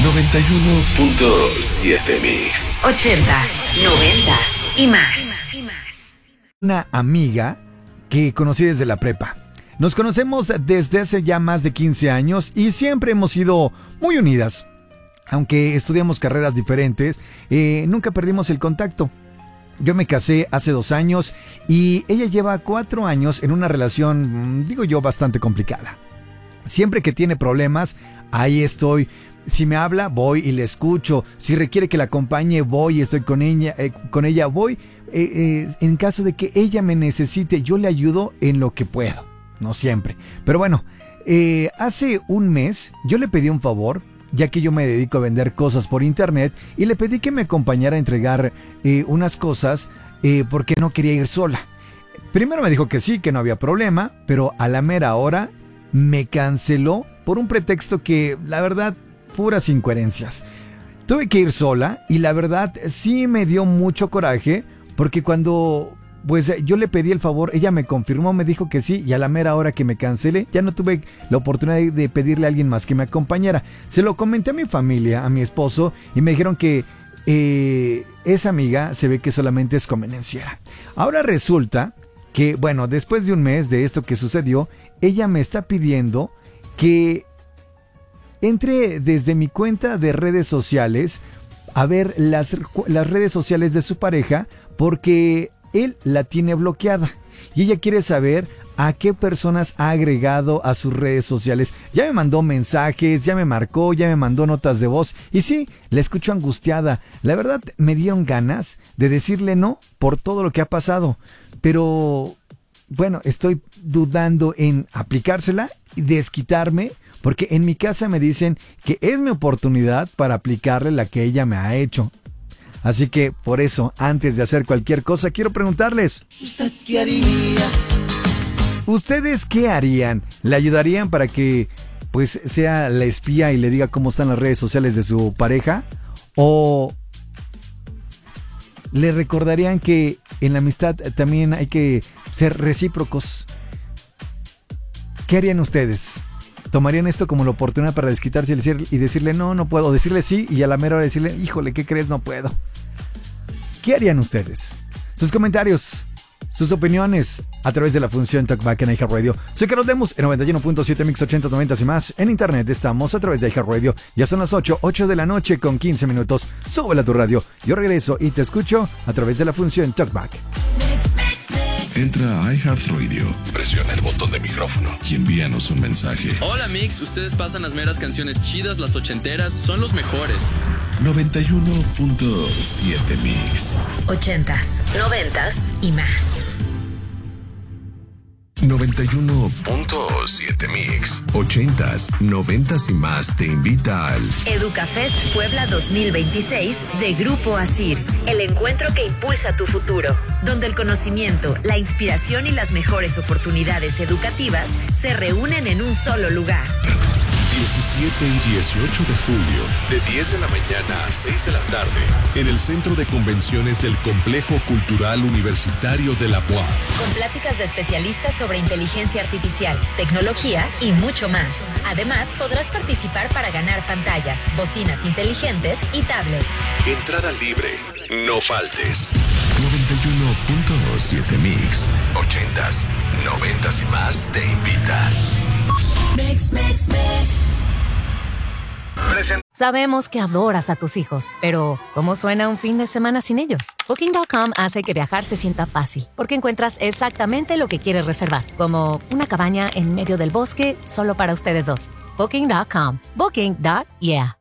91.7 Mix. 80s, 90s y más. Una amiga que conocí desde la prepa. Nos conocemos desde hace ya más de 15 años y siempre hemos sido muy unidas. Aunque estudiamos carreras diferentes, nunca perdimos el contacto. Yo me casé hace 2 años y ella lleva 4 años en una relación, digo yo, bastante complicada. Siempre que tiene problemas, ahí estoy. Si me habla, voy y le escucho. Si requiere que la acompañe, voy y estoy con ella voy. En caso de que ella me necesite, yo le ayudo en lo que puedo. No siempre. Pero bueno, hace un mes yo le pedí un favor, ya que yo me dedico a vender cosas por internet, y le pedí que me acompañara a entregar unas cosas porque no quería ir sola. Primero me dijo que sí, que no había problema, pero a la mera hora me canceló por un pretexto que, la verdad, puras incoherencias. Tuve que ir sola y la verdad sí me dio mucho coraje, porque cuando yo le pedí el favor, ella me confirmó, me dijo que sí, y a la mera hora que me cancelé, ya no tuve la oportunidad de pedirle a alguien más que me acompañara. Se lo comenté a mi familia, a mi esposo, y me dijeron que esa amiga se ve que solamente es convenenciera. Ahora resulta que, bueno, después de un mes de esto que sucedió, ella me está pidiendo que entre desde mi cuenta de redes sociales a ver las redes sociales de su pareja, porque él la tiene bloqueada y ella quiere saber a qué personas ha agregado a sus redes sociales. Ya me mandó mensajes, ya me marcó, ya me mandó notas de voz y sí, la escucho angustiada. La verdad me dieron ganas de decirle no por todo lo que ha pasado, pero bueno, estoy dudando en aplicársela y desquitarme, porque en mi casa me dicen que es mi oportunidad para aplicarle la que ella me ha hecho. Así que por eso, antes de hacer cualquier cosa, quiero preguntarles: ¿usted qué haría? ¿Ustedes qué harían? ¿Le ayudarían para que pues sea la espía y le diga cómo están las redes sociales de su pareja? ¿O le recordarían que en la amistad también hay que ser recíprocos? ¿Qué harían ustedes? ¿Tomarían esto como la oportunidad para desquitarse y decirle no puedo? Decirle sí y a la mera hora decirle, híjole, ¿qué crees? No puedo. ¿Qué harían ustedes? Sus comentarios, sus opiniones a través de la función Talkback en iHeartRadio. Soy Carlos Lemus en 91.7 Mix 80, 90 y más. En internet estamos a través de iHeartRadio. Ya son las 8 de la noche con 15 minutos. Súbela a tu radio. Yo regreso y te escucho a través de la función Talkback. Entra a iHeartRadio, presiona el botón de micrófono y envíanos un mensaje. Hola Mix, ustedes pasan las meras canciones chidas, las ochenteras, son los mejores. 91.7 Mix. 80s, 90s y más. 91.7 Mix. 80s, 90s y más te invita al Educafest Puebla 2026 de Grupo ASIR, el encuentro que impulsa tu futuro, donde el conocimiento, la inspiración y las mejores oportunidades educativas se reúnen en un solo lugar. 17 y 18 de julio, de 10 de la mañana a 6 de la tarde, en el Centro de Convenciones del Complejo Cultural Universitario de la UAM. Con pláticas de especialistas sobre inteligencia artificial, tecnología y mucho más. Además, podrás participar para ganar pantallas, bocinas inteligentes y tablets. Entrada libre, no faltes. 91.7 Mix, 80s, 90s y más te invita. Mix, mix, mix. Sabemos que adoras a tus hijos, pero ¿cómo suena un fin de semana sin ellos? Booking.com hace que viajar se sienta fácil, porque encuentras exactamente lo que quieres reservar, como una cabaña en medio del bosque solo para ustedes dos. Booking.com. Booking.yeah.